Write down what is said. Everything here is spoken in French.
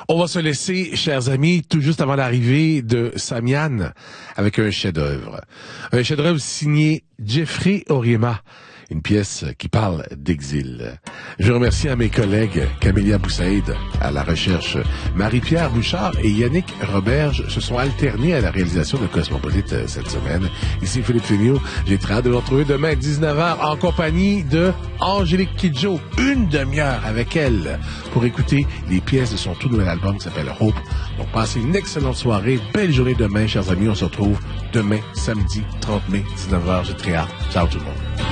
On va se laisser, chers amis, tout juste avant l'arrivée de Samian avec un chef-d'œuvre. Un chef-d'œuvre signé Jeffrey Oriema. Une pièce qui parle d'exil. Je remercie à mes collègues Camélia Boussaïd à la recherche, Marie-Pierre Bouchard et Yannick Roberge se sont alternés à la réalisation de Cosmopolite cette semaine. Ici Philippe Féniaux, j'ai très hâte de vous retrouver demain 19h en compagnie de Angélique Kidjo. Une demi-heure avec elle pour écouter les pièces de son tout nouvel album qui s'appelle Hope. Donc passez une excellente soirée, belle journée demain, chers amis. On se retrouve demain, samedi 30 mai, 19h. J'ai très hâte. Ciao tout le monde.